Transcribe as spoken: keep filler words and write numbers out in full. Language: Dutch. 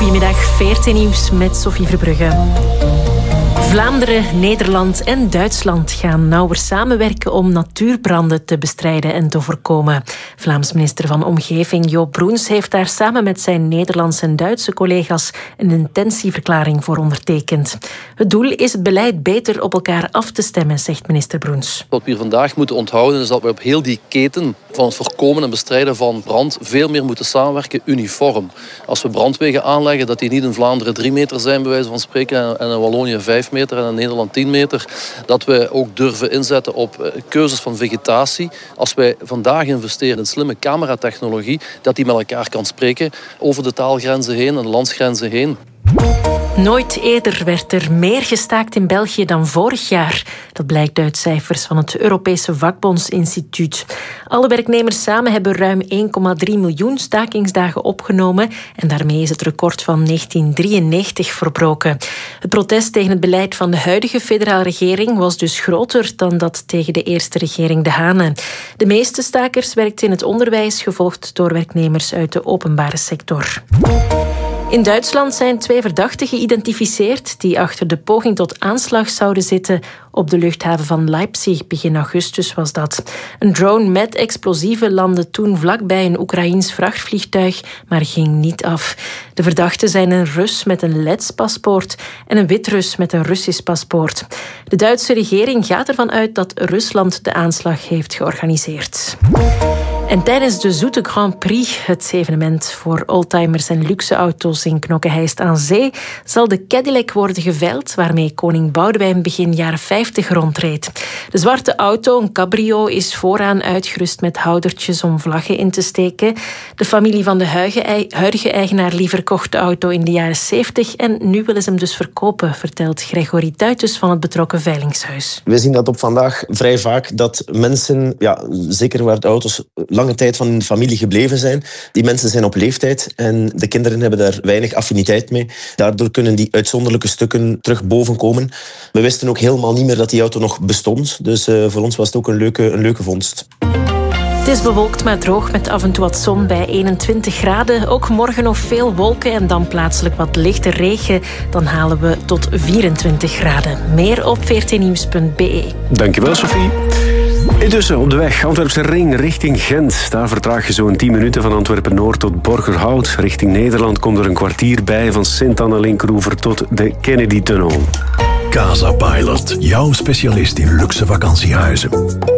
Goedemiddag, V R T Nieuws met Sophie Verbrugge. Vlaanderen, Nederland en Duitsland gaan nauwer samenwerken om natuurbranden te bestrijden en te voorkomen. Vlaams minister van Omgeving Joop Broens heeft daar samen met zijn Nederlandse en Duitse collega's een intentieverklaring voor ondertekend. Het doel is het beleid beter op elkaar af te stemmen, zegt minister Broens. Wat we hier vandaag moeten onthouden is dat we op heel die keten van het voorkomen en bestrijden van brand veel meer moeten samenwerken uniform. Als we brandwegen aanleggen, dat die niet in Vlaanderen drie meter zijn, bij wijze van spreken, en in Wallonië vijf meter en in Nederland tien meter. Dat we ook durven inzetten op keuzes van vegetatie. Als wij vandaag investeren in slimme cameratechnologie, dat die met elkaar kan spreken over de taalgrenzen heen en de landsgrenzen heen. Nooit eerder werd er meer gestaakt in België dan vorig jaar. Dat blijkt uit cijfers van het Europese Vakbondsinstituut. Alle werknemers samen hebben ruim één komma drie miljoen stakingsdagen opgenomen en daarmee is het record van negentien drieënnegentig verbroken. Het protest tegen het beleid van de huidige federale regering was dus groter dan dat tegen de eerste regering De Hane. De meeste stakers werkten in het onderwijs, gevolgd door werknemers uit de openbare sector. In Duitsland zijn twee verdachten geïdentificeerd die achter de poging tot aanslag zouden zitten op de luchthaven van Leipzig. Begin augustus was dat. Een drone met explosieven landde toen vlakbij een Oekraïens vrachtvliegtuig, maar ging niet af. De verdachten zijn een Rus met een Lets paspoort en een Wit-Rus met een Russisch paspoort. De Duitse regering gaat ervan uit dat Rusland de aanslag heeft georganiseerd. En tijdens de Zoete Grand Prix, het evenement voor oldtimers en luxe auto's in Knokke-Heist aan Zee, zal de Cadillac worden geveild waarmee koning Boudewijn begin jaren vijftig rondreed. De zwarte auto, een cabrio, is vooraan uitgerust met houdertjes om vlaggen in te steken. De familie van de huidige eigenaar liever kocht de auto in de jaren zeventig en nu willen ze hem dus verkopen, vertelt Gregory Tuitus van het betrokken veilingshuis. We zien dat op vandaag vrij vaak dat mensen, ja, zeker waar de auto's lange tijd van hun familie gebleven zijn, die mensen zijn op leeftijd en de kinderen hebben daar weinig affiniteit mee. Daardoor kunnen die uitzonderlijke stukken terug boven komen. We wisten ook helemaal niet meer dat die auto nog bestond, dus uh, voor ons was het ook een leuke, een leuke vondst. Het is bewolkt maar droog met af en toe wat zon bij eenentwintig graden. Ook morgen nog veel wolken en dan plaatselijk wat lichte regen. Dan halen we tot vierentwintig graden. Meer op v r t nieuws punt b e. Dankjewel, Sophie. Intussen op de weg Antwerpse Ring richting Gent. Daar vertraag je zo'n tien minuten van Antwerpen-Noord tot Borgerhout. Richting Nederland komt er een kwartier bij van Sint-Anna-Linkroever tot de Kennedy-tunnel. Casa Pilot, jouw specialist in luxe vakantiehuizen.